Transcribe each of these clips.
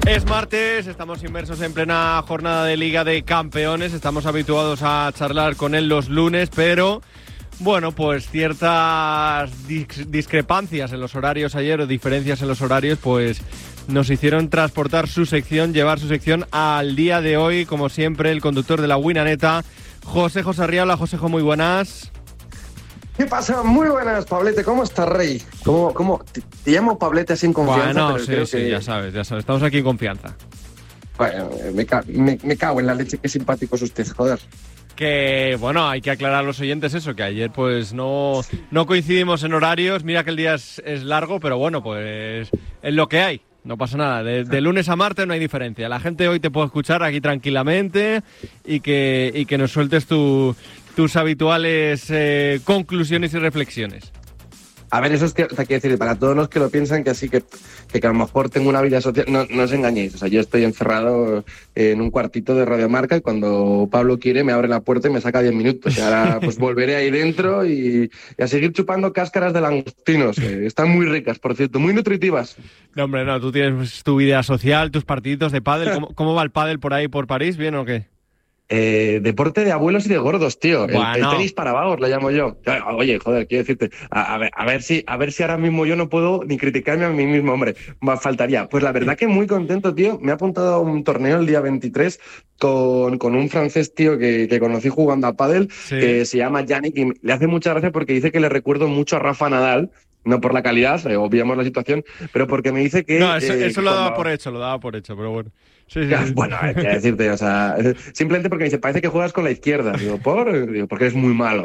Es martes, estamos inmersos en plena jornada de Liga de Campeones, estamos habituados a charlar con él los lunes, pero bueno, pues ciertas discrepancias en los horarios ayer o diferencias en los horarios, pues nos hicieron transportar su sección, llevar su sección al día de hoy, como siempre, el conductor de la Winaneta, Josejo Sarriola. Josejo, muy buenas. ¿Qué pasa? Muy buenas, Pablete. ¿Cómo estás, Rey? ¿Cómo? Te llamo Pablete sin confianza. Bueno, pero creo sí, que... ya sabes. Estamos aquí en confianza. Bueno, me cago en la leche. Qué simpático es usted, joder. Que, bueno, hay que aclarar a los oyentes eso, que ayer pues no coincidimos en horarios. Mira que el día es largo, pero bueno, pues es lo que hay. No pasa nada. De lunes a martes no hay diferencia. La gente hoy te puede escuchar aquí tranquilamente y que nos sueltes tus habituales conclusiones y reflexiones. A ver, eso es que, o sea, quiero decir, para todos los que lo piensan que así que a lo mejor tengo una vida social, no os engañéis. O sea, yo estoy encerrado en un cuartito de Radiomarca y cuando Pablo quiere me abre la puerta y me saca 10 minutos. Y ahora pues volveré ahí dentro y a seguir chupando cáscaras de langostinos. Están muy ricas, por cierto, muy nutritivas. No, hombre, no, tú tienes tu vida social, tus partiditos de pádel. ¿Cómo va el pádel por ahí, por París? ¿Bien o qué? Deporte de abuelos y de gordos, tío. Bueno. El tenis para vagos, lo llamo yo. Oye, joder, quiero decirte, a ver si ahora mismo yo no puedo ni criticarme a mí mismo, hombre. Faltaría. Pues la verdad que muy contento, tío. Me ha apuntado a un torneo el día 23 con un francés, tío, que conocí jugando a pádel, Sí. que se llama Yannick, y le hace mucha gracia porque dice que le recuerdo mucho a Rafa Nadal. No por la calidad, obviamos la situación, pero porque me dice que... No, eso que lo daba por hecho, pero bueno. Sí. Bueno, quiero decirte, o sea, simplemente porque me dice, parece que juegas con la izquierda. Digo, porque eres muy malo.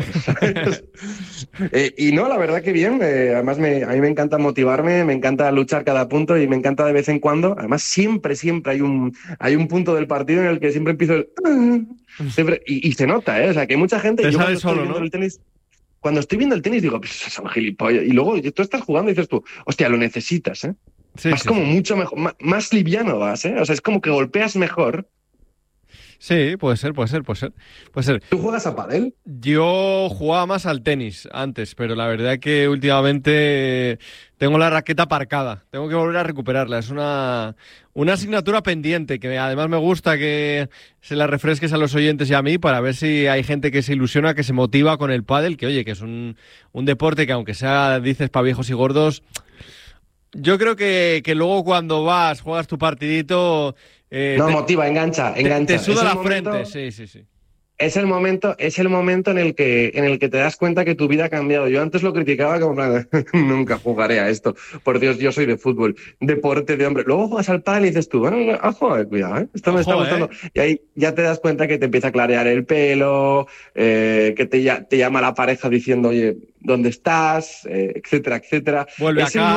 Y no, la verdad que bien. Además, a mí me encanta motivarme, me encanta luchar cada punto y me encanta de vez en cuando. Además, siempre hay un punto del partido en el que siempre empiezo el... Siempre, y se nota, ¿eh? O sea, que mucha gente... Te yo sale solo, ¿no? Cuando estoy viendo el tenis digo, pues es un gilipollas. Y luego tú estás jugando y dices tú, hostia, lo necesitas, ¿eh? Sí, vas como mucho mejor, más liviano vas, ¿eh? O sea, es como que golpeas mejor. Sí, puede ser. ¿Tú juegas a pádel? Yo jugaba más al tenis antes, pero la verdad que últimamente tengo la raqueta aparcada. Tengo que volver a recuperarla. Es una asignatura pendiente que además me gusta que se la refresques a los oyentes y a mí para ver si hay gente que se ilusiona, que se motiva con el pádel, que oye, que es un deporte que aunque sea, dices, para viejos y gordos... Yo creo que luego cuando juegas tu partidito... motiva, engancha. Te suda la frente, sí. Es el momento en el que te das cuenta que tu vida ha cambiado. Yo antes lo criticaba como, nunca jugaré a esto. Por Dios, yo soy de fútbol, deporte de hombre. Luego juegas al pádel y dices tú, bueno, joder, cuidado, ¿eh? Esto me está gustando. Y ahí ya te das cuenta que te empieza a clarear el pelo, que te llama la pareja diciendo, oye, ¿dónde estás? Etcétera, etcétera. Vuelve a casa.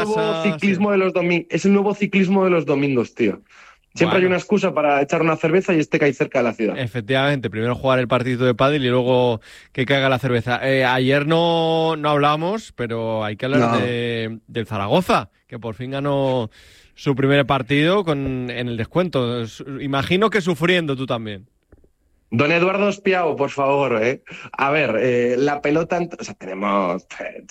Es el nuevo ciclismo de los domingos, tío. Siempre hay una excusa para echar una cerveza y que hay cerca de la ciudad. Efectivamente, primero jugar el partidito de pádel y luego que caiga la cerveza. Ayer no hablamos, pero hay que hablar del Zaragoza, que por fin ganó su primer partido en el descuento. Imagino que sufriendo tú también. Don Eduardo Espiao, por favor, ¿eh? A ver, la pelota... O sea, tenemos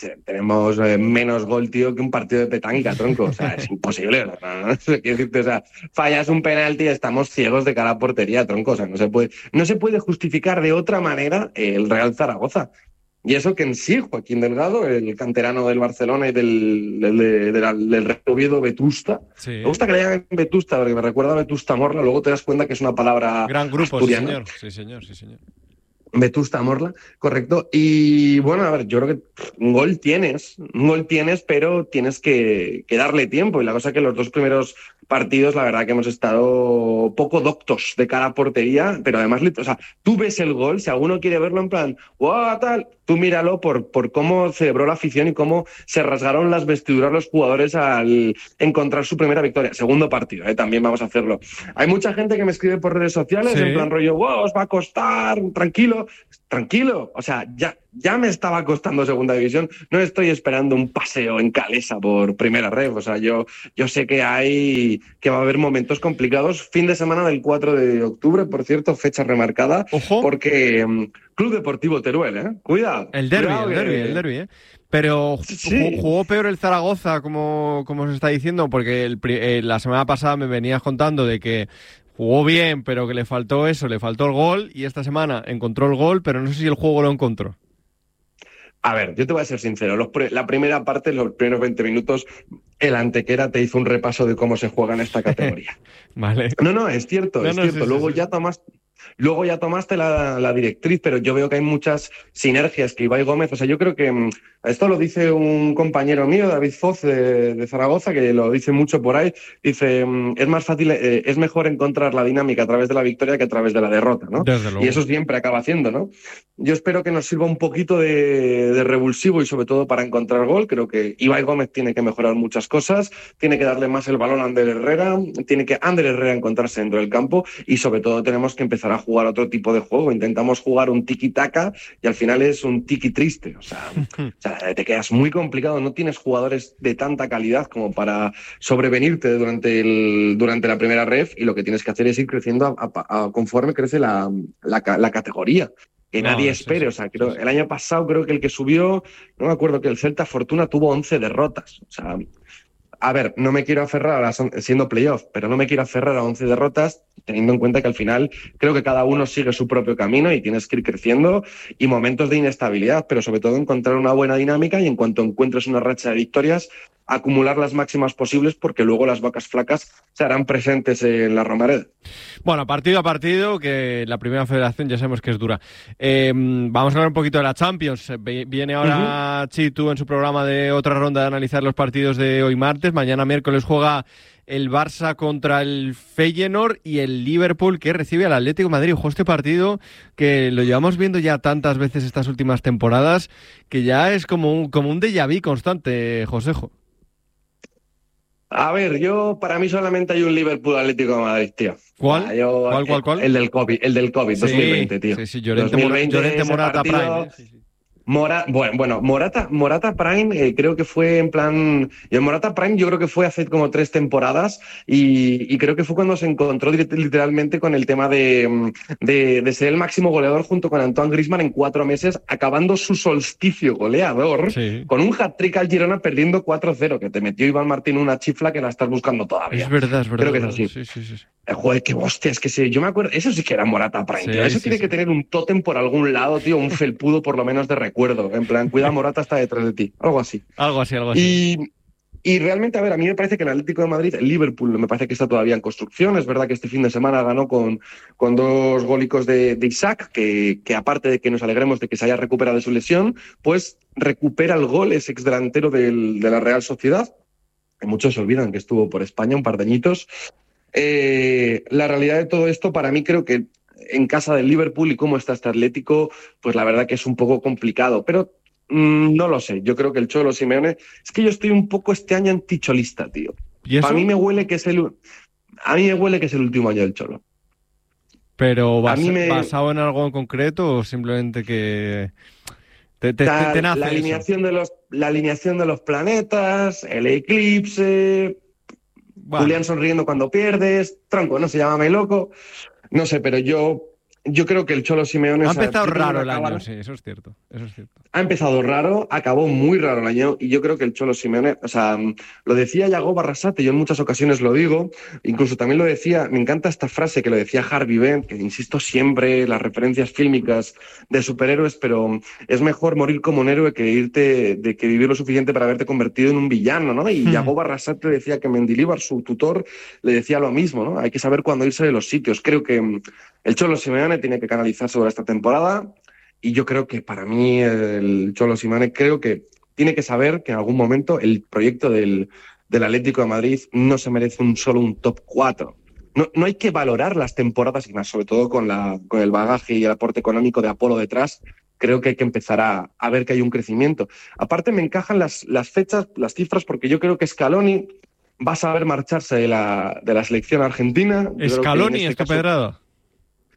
menos gol, tío, que un partido de petanca, tronco. O sea, es imposible. ¿No? Quiero decirte, o sea, fallas un penalti y estamos ciegos de cara a portería, tronco. O sea, no se puede justificar de otra manera el Real Zaragoza. Y eso que en sí, Joaquín Delgado, el canterano del Barcelona y del Real Oviedo, Vetusta. Sí. Me gusta que le llamen Vetusta porque me recuerda a Vetusta Morla, luego te das cuenta que es una palabra gran grupo, asturiana. Sí, señor. Vetusta Morla, correcto. Y bueno, a ver, yo creo que un gol tienes, pero tienes que darle tiempo. Y la cosa es que los dos primeros partidos, la verdad que hemos estado poco doctos de cara a portería, pero además, o sea, tú ves el gol, si alguno quiere verlo en plan, ¡wow! Tal, tú míralo por cómo celebró la afición y cómo se rasgaron las vestiduras los jugadores al encontrar su primera victoria. Segundo partido, también vamos a hacerlo. Hay mucha gente que me escribe por redes sociales, en plan rollo, ¡wow! Os va a costar, tranquilo. yo, tranquilo, o sea, ya me estaba costando segunda división, no estoy esperando un paseo en Calesa por primera ref, o sea, yo sé que va a haber momentos complicados. Fin de semana del 4 de octubre, por cierto, fecha remarcada, Ojo. porque Club Deportivo Teruel, cuidado. El derbi, ¿eh? Pero sí. jugó peor el Zaragoza, como se está diciendo, porque la semana pasada me venías contando de que jugó bien, pero que le faltó el gol, y esta semana encontró el gol, pero no sé si el juego lo encontró. A ver, yo te voy a ser sincero, la primera parte, los primeros 20 minutos, el Antequera te hizo un repaso de cómo se juega en esta categoría. Vale. No, es cierto, es cierto. Sí, Luego sí. Luego ya tomaste la directriz, pero yo veo que hay muchas sinergias que Ibai Gómez, o sea, yo creo que esto lo dice un compañero mío, David Foz, de Zaragoza, que lo dice mucho por ahí, dice, es más fácil, es mejor encontrar la dinámica a través de la victoria que a través de la derrota, ¿no? Desde luego. Y eso siempre acaba haciendo, ¿no? Yo espero que nos sirva un poquito de revulsivo y sobre todo para encontrar gol. Creo que Ibai Gómez tiene que mejorar muchas cosas, tiene que darle más el balón a Ander Herrera, tiene que Ander Herrera encontrarse dentro del campo y sobre todo tenemos que empezar a jugar otro tipo de juego. Intentamos jugar un tiki-taka y al final es un tiki triste. O sea, te quedas muy complicado. No tienes jugadores de tanta calidad como para sobrevenirte durante la primera ref y lo que tienes que hacer es ir creciendo conforme crece la categoría. Que nadie espere. O sea, el año pasado creo que el que subió, no me acuerdo, que el Celta Fortuna tuvo 11 derrotas. O sea, a ver, no me quiero aferrar siendo playoff, pero no me quiero aferrar a 11 derrotas, teniendo en cuenta que al final creo que cada uno sigue su propio camino y tienes que ir creciendo y momentos de inestabilidad, pero sobre todo encontrar una buena dinámica y en cuanto encuentres una racha de victorias, acumular las máximas posibles porque luego las vacas flacas se harán presentes en la Romareda. Bueno, partido a partido, que la primera federación ya sabemos que es dura. Vamos a hablar un poquito de la Champions. Viene ahora Chitu en su programa de otra ronda de analizar los partidos de hoy martes. Mañana miércoles juega el Barça contra el Feyenoord y el Liverpool, que recibe al Atlético de Madrid. Ojo, este partido que lo llevamos viendo ya tantas veces estas últimas temporadas, que ya es como un déjà vu constante, Josejo. A ver, para mí solamente hay un Liverpool Atlético de Madrid, tío. ¿Cuál? ¿Cuál? El del COVID, Sí, 2020, tío. Sí, Llorente Morata Prime. Sí. Morata Prime creo que fue en plan... Y el Morata Prime yo creo que fue hace como 3 temporadas y creo que fue cuando se encontró literalmente con el tema de ser el máximo goleador junto con Antoine Griezmann en 4 meses, acabando su solsticio goleador con un hat-trick al Girona perdiendo 4-0, que te metió Iván Martín una chifla que la estás buscando todavía. Es verdad. Creo que es así. Sí. Joder, qué hostia, es que sí, yo me acuerdo, eso sí que era Morata Prime, tío. Eso tiene que tener un tótem por algún lado, tío, un felpudo por lo menos de recuerdo, en plan, cuida, Morata está detrás de ti, algo así. Algo así. Y realmente, a ver, a mí me parece que el Atlético de Madrid, el Liverpool, me parece que está todavía en construcción. Es verdad que este fin de semana ganó con 2 gólicos de Isaac, que aparte de que nos alegremos de que se haya recuperado de su lesión, pues recupera el gol, es exdelantero de la Real Sociedad. Muchos se olvidan que estuvo por España un par de añitos. La realidad de todo esto, para mí, creo que en casa del Liverpool y cómo está este Atlético, pues la verdad que es un poco complicado, pero no lo sé. Yo creo que el Cholo Simeone, es que yo estoy un poco este año anticholista, tío. ¿Y eso? A mí me huele que es el último año del Cholo. Pero basado en algo en concreto o simplemente que te nace la alineación de los planetas, el eclipse. Bueno. Julián sonriendo cuando pierdes, tronco, no se llámame loco, no sé, pero yo creo que el Cholo Simeone... Ha empezado raro el año, sí, eso es cierto. Ha empezado raro, acabó muy raro el año y yo creo que el Cholo Simeone, o sea, lo decía Yago Barrasate, yo en muchas ocasiones lo digo, incluso también lo decía, me encanta esta frase que lo decía Harvey Dent, que insisto siempre, las referencias fílmicas de superhéroes, pero es mejor morir como un héroe que vivir lo suficiente para haberte convertido en un villano, ¿no? Y Yago Barrasate decía que Mendilibar, su tutor, le decía lo mismo, ¿no? Hay que saber cuándo irse de los sitios. Creo que el Cholo Simeone tiene que canalizar sobre esta temporada y yo creo que para mí el Cholo Simeone creo que tiene que saber que en algún momento el proyecto del Atlético de Madrid no se merece solo un top 4. No hay que valorar las temporadas y más, sobre todo con el bagaje y el aporte económico de Apolo detrás. Creo que hay que empezar a ver que hay un crecimiento. Aparte me encajan las fechas, las cifras, porque yo creo que Scaloni va a saber marcharse de la selección argentina. Scaloni, es pedrada.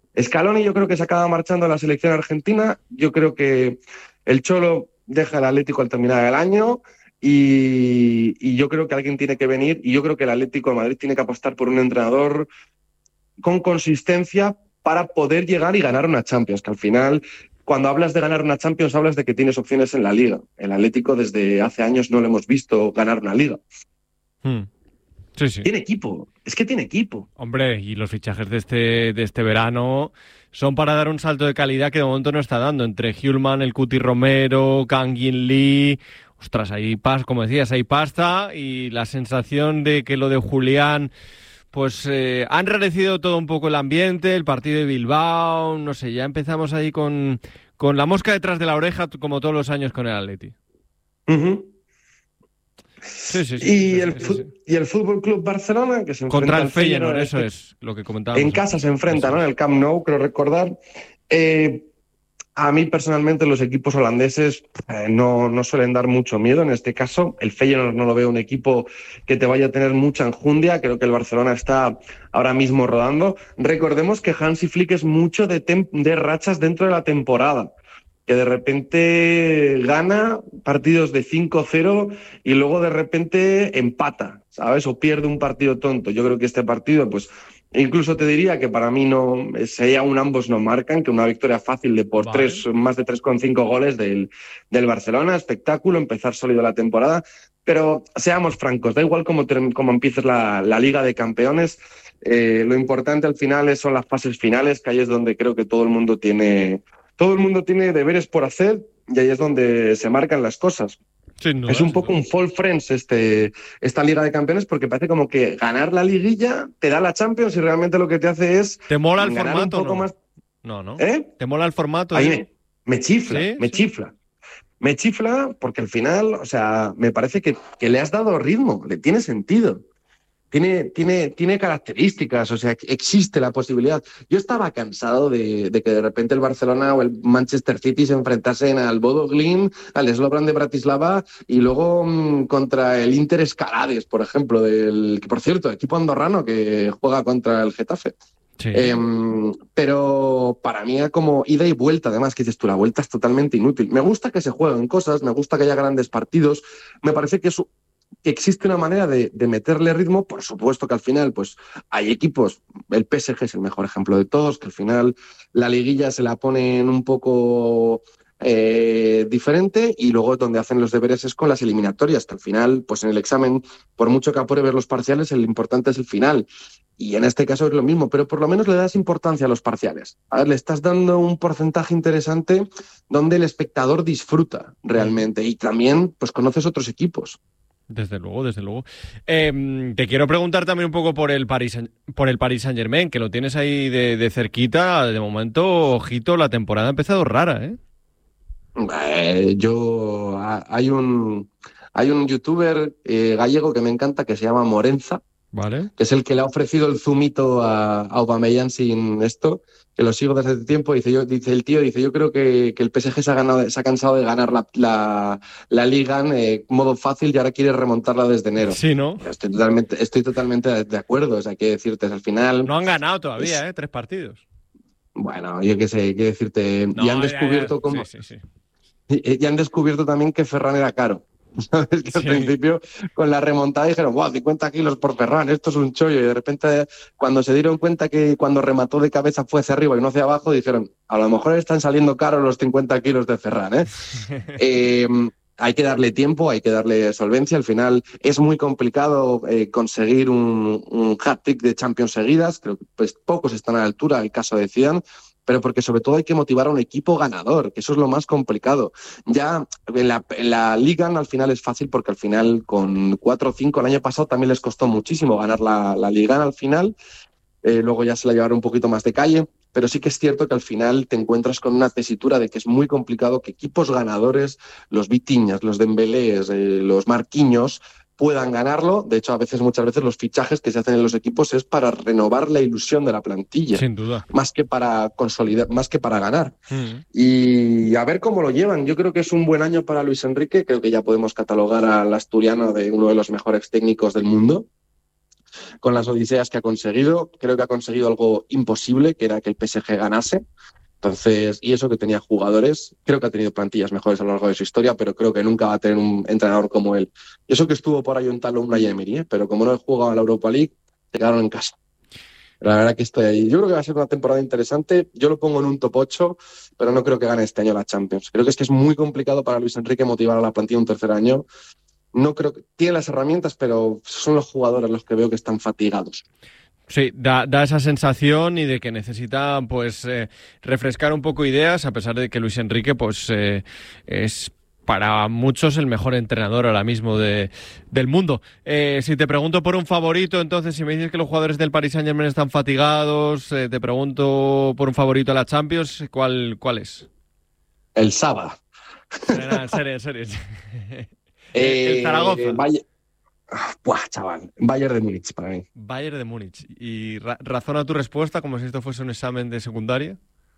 Scaloni yo creo que se acaba marchando a la selección argentina. Yo creo que el Cholo deja el Atlético al terminar el año y yo creo que alguien tiene que venir y yo creo que el Atlético de Madrid tiene que apostar por un entrenador con consistencia para poder llegar y ganar una Champions, que al final, cuando hablas de ganar una Champions, hablas de que tienes opciones en la Liga. El Atlético desde hace años no lo hemos visto ganar una Liga. Sí, sí. Tiene equipo, es que tiene equipo. Hombre, y los fichajes de este verano son para dar un salto de calidad que de momento no está dando. Entre Hjulman, el Cuti Romero, Kang In Lee... Ostras, hay como decías, hay pasta y la sensación de que lo de Julián... Pues ha enrarecido todo un poco el ambiente, el partido de Bilbao, no sé, ya empezamos ahí con la mosca detrás de la oreja, como todos los años con el Atleti. Uh-huh. Sí. Y el Fútbol Club Barcelona, que se enfrenta contra el al Feyenoord, eso es lo que comentábamos. En casa se enfrenta, ¿no? En el Camp Nou, creo recordar. A mí personalmente los equipos holandeses no suelen dar mucho miedo en este caso. El Feyenoord no lo veo un equipo que te vaya a tener mucha enjundia. Creo que el Barcelona está ahora mismo rodando. Recordemos que Hansi Flick es mucho de rachas dentro de la temporada, que de repente gana partidos de 5-0 y luego de repente empata, ¿sabes? O pierde un partido tonto. Yo creo que este partido, pues... Incluso te diría que para mí no sería un ambos no marcan, que una victoria fácil de por más de 3,5 goles del Barcelona, espectáculo, empezar sólido la temporada, pero seamos francos, da igual cómo empieces la Liga de Campeones, lo importante al final son las fases finales, que ahí es donde creo que todo el mundo tiene deberes por hacer y ahí es donde se marcan las cosas. Duda, es un poco un fall friends esta Liga de Campeones porque parece como que ganar la liguilla te da la Champions y realmente lo que te hace es ¿te mola el ganar formato un poco no? más. No. ¿Eh? ¿Te mola el formato? Ahí me chifla, ¿Sí? me chifla. Me chifla porque al final, o sea, me parece que le has dado ritmo, le tiene sentido. Tiene características, o sea, existe la posibilidad. Yo estaba cansado de que de repente el Barcelona o el Manchester City se enfrentasen al Bodo Glimt, al Slovan de Bratislava y luego contra el Inter Escalades, por ejemplo, que por cierto, equipo andorrano que juega contra el Getafe. Sí. Pero para mí era como ida y vuelta, además, que dices tú, la vuelta es totalmente inútil. Me gusta que se jueguen cosas, me gusta que haya grandes partidos, me parece que existe una manera de meterle ritmo. Por supuesto que al final pues hay equipos, el PSG es el mejor ejemplo de todos, que al final la liguilla se la ponen un poco diferente y luego donde hacen los deberes es con las eliminatorias, que al final pues en el examen, por mucho que apruebes los parciales, el importante es el final. Y en este caso es lo mismo, pero por lo menos le das importancia a los parciales. A ver, le estás dando un porcentaje interesante donde el espectador disfruta realmente y también pues conoces otros equipos. Desde luego. Te quiero preguntar también un poco por el Paris Saint-Germain, que lo tienes ahí de cerquita. De momento, ojito, la temporada ha empezado rara, ¿eh? Hay un youtuber gallego que me encanta que se llama Morenza, ¿vale? Que es el que le ha ofrecido el zumito a Aubameyang sin esto, que lo sigo desde hace tiempo. Dice el tío, yo creo que el PSG se ha cansado de ganar la Liga en modo fácil y ahora quiere remontarla desde enero. Sí, ¿no? Estoy totalmente de acuerdo. O sea, quiero decirte, al final... No han ganado todavía, 3 partidos. Bueno, yo qué sé, quiero decirte... No, y han descubierto cómo... Sí. Y han descubierto también que Ferran era caro. ¿Sabes? Que al principio con la remontada dijeron, wow, 50 kilos por Ferran, esto es un chollo. Y de repente, cuando se dieron cuenta que cuando remató de cabeza fue hacia arriba y no hacia abajo, dijeron, a lo mejor están saliendo caros los 50 kilos de Ferran, ¿eh? Hay que darle tiempo, hay que darle solvencia. Al final es muy complicado conseguir un hat-trick de Champions seguidas. Creo que pues, pocos están a la altura, el caso de Zidane, pero porque sobre todo hay que motivar a un equipo ganador, que eso es lo más complicado. Ya en la Liga al final es fácil porque al final con 4 o 5 el año pasado también les costó muchísimo ganar la Liga al final. Luego ya se la llevaron un poquito más de calle, pero sí que es cierto que al final te encuentras con una tesitura de que es muy complicado que equipos ganadores, los Vitinhas, los Dembélés, los Marquinhos, puedan ganarlo. De hecho, muchas veces los fichajes que se hacen en los equipos es para renovar la ilusión de la plantilla. Sin duda. Más que para consolidar, más que para ganar. Y a ver cómo lo llevan. Yo creo que es un buen año para Luis Enrique. Creo que ya podemos catalogar al asturiano de uno de los mejores técnicos del mundo. con las odiseas que ha conseguido. Creo que ha conseguido algo imposible, que era que el PSG ganase. Entonces, y eso que tenía jugadores, creo que ha tenido plantillas mejores a lo largo de su historia, pero creo que nunca va a tener un entrenador como él. Y eso que estuvo por ahí un tal Unai Emery, pero como no he jugado a la Europa League, se quedaron en casa. La verdad que estoy ahí. Yo creo que va a ser una temporada interesante. Yo lo pongo en un top 8, pero no creo que gane este año la Champions. Creo que es muy complicado para Luis Enrique motivar a la plantilla un tercer año. No creo que tiene las herramientas, pero son los jugadores los que veo que están fatigados. Sí, da esa sensación y de que necesita pues refrescar un poco ideas, a pesar de que Luis Enrique pues es para muchos el mejor entrenador ahora mismo del mundo. Si te pregunto por un favorito, entonces si me dices que los jugadores del Paris Saint-Germain están fatigados, te pregunto por un favorito a la Champions, ¿cuál es? El Saba. En serio. El Zaragoza. Buah, chaval. Bayern de Múnich para mí. Bayern de Múnich. ¿Y razona tu respuesta como si esto fuese un examen de secundaria?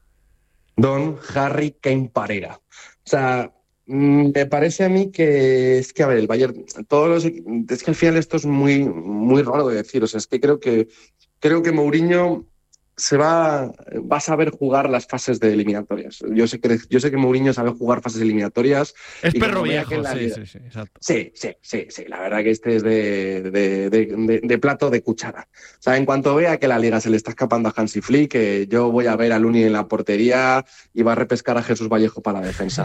Don Harry Kane Parera. O sea, me parece a mí que es que, a ver, el Bayern, es que al final esto es muy, muy raro de decir. O sea, es que creo que Mourinho va a saber jugar las fases de eliminatorias. Yo sé que Mourinho sabe jugar fases eliminatorias. Es perro viejo, sí, exacto. Sí, la verdad que este es de plato de cuchara. O sea, en cuanto vea que la liga se le está escapando a Hansi Flick, que yo voy a ver a Luni en la portería y va a repescar a Jesús Vallejo para la defensa.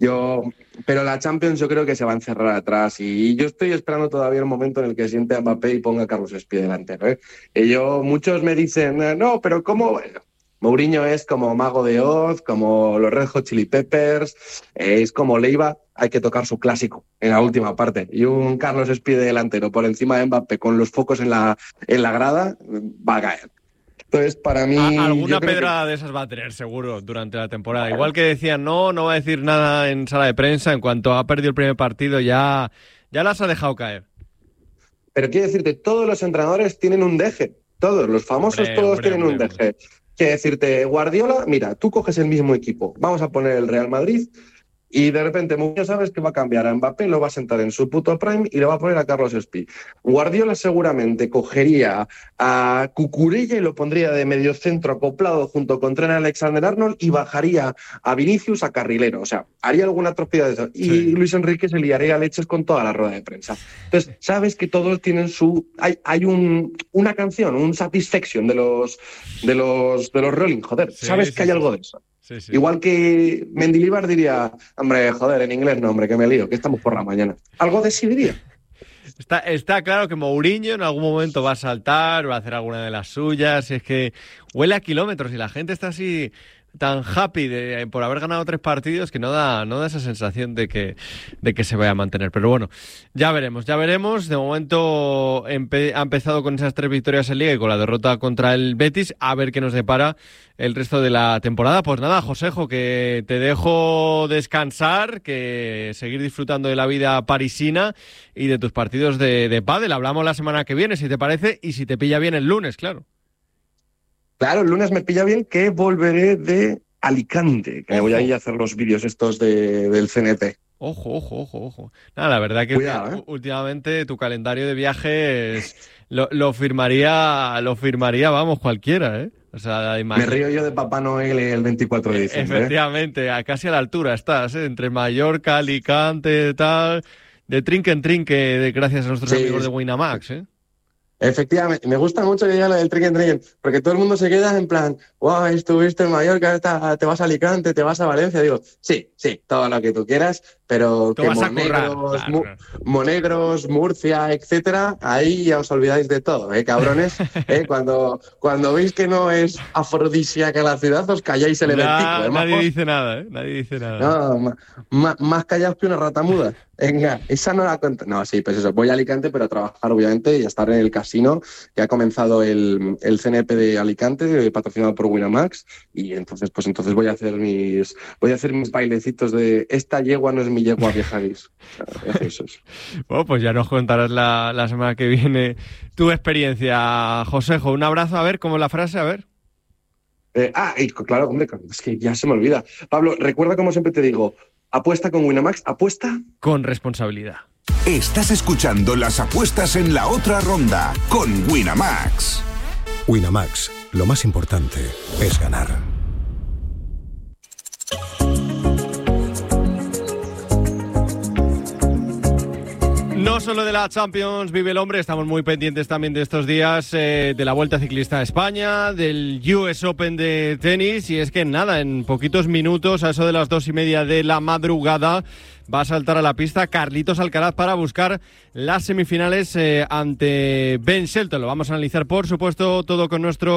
Pero la Champions yo creo que se va a encerrar atrás y yo estoy esperando todavía el momento en el que siente a Mbappé y ponga a Carlos Espí delantero, ¿eh? Muchos me dicen, no, pero ¿cómo? Bueno, Mourinho es como Mago de Oz, como los Red Hot Chili Peppers, es como Leiva, hay que tocar su clásico en la última parte. Y un Carlos Espí delantero por encima de Mbappé con los focos en la grada va a caer. Entonces, para mí... Alguna pedrada de esas va a tener seguro durante la temporada. Igual que decían, no va a decir nada en sala de prensa, en cuanto ha perdido el primer partido ya las ha dejado caer. Pero quiero decirte, todos los entrenadores tienen un deje. Todos, los famosos, tienen un deje. Quiero decirte, Guardiola, mira, tú coges el mismo equipo, vamos a poner el Real Madrid y de repente Mourinho sabes que va a cambiar a Mbappé, lo va a sentar en su puto prime y le va a poner a Carlos Espí. Guardiola seguramente cogería a Cucurella y lo pondría de mediocentro acoplado junto con Trent Alexander-Arnold y bajaría a Vinicius a carrilero. O sea, haría alguna atrocidad de eso. Y sí. Luis Enrique se liaría leches con toda la rueda de prensa. Entonces, sabes que todos tienen hay una canción, un satisfaction de los Rolling, joder. Sí, sabes que hay algo de eso. Sí. Igual que Mendilibar diría, hombre, joder, en inglés no, hombre, que me lío, que estamos por la mañana. Algo de sí diría. Está claro que Mourinho en algún momento va a saltar, va a hacer alguna de las suyas. Es que huele a kilómetros y la gente está así tan happy por haber ganado 3 partidos que no da esa sensación de que se vaya a mantener. Pero bueno, ya veremos. De momento ha empezado con esas 3 victorias en Liga y con la derrota contra el Betis. A ver qué nos depara el resto de la temporada. Pues nada, Josejo, que te dejo descansar, que seguir disfrutando de la vida parisina y de tus partidos de pádel. Hablamos la semana que viene, si te parece, y si te pilla bien el lunes, claro. Claro, el lunes me pilla bien, que volveré de Alicante, que me voy a ir a hacer los vídeos estos del CNT. Ojo. Nada, la verdad que cuidado, últimamente tu calendario de viajes lo firmaría, vamos, cualquiera, ¿eh? O sea, me río yo de Papá Noel el 24 de diciembre. Efectivamente, casi a la altura estás, ¿eh? Entre Mallorca, Alicante, tal, de trinque en trinque, gracias a nuestros amigos de Winamax, ¿eh? Efectivamente, me gusta mucho que diga lo del trinque, porque todo el mundo se queda en plan, wow, estuviste en Mallorca, te vas a Alicante, te vas a Valencia. Digo, sí, todo lo que tú quieras, pero que Monegros, Murcia, etcétera, ahí ya os olvidáis de todo, cabrones. Cuando veis que no es afrodisíaca la ciudad, os calláis el eventico. Nadie dice nada, ¿eh? Nadie dice nada. No, más callados que una rata muda. Venga, esa no la cuento. No, sí, pues eso, voy a Alicante, pero a trabajar, obviamente, y a estar en el casino, que ha comenzado el CNP de Alicante, patrocinado por Winamax, y entonces voy a hacer mis bailecitos de esta yegua no es mi yegua vieja gris. Bueno, pues ya nos contarás la semana que viene tu experiencia, Josejo. Un abrazo, a ver, ¿cómo es la frase? A ver. Claro, hombre, es que ya se me olvida. Pablo, recuerda como siempre te digo, apuesta con Winamax, apuesta con responsabilidad. Estás escuchando las apuestas en la otra ronda con Winamax. Winamax, lo más importante es ganar. No solo de la Champions vive el hombre, estamos muy pendientes también de estos días de la Vuelta Ciclista a España, del US Open de tenis, y es que nada, en poquitos minutos, a eso de las 2:30 de la madrugada, va a saltar a la pista Carlitos Alcaraz para buscar las semifinales ante Ben Shelton. Lo vamos a analizar, por supuesto, todo con nuestro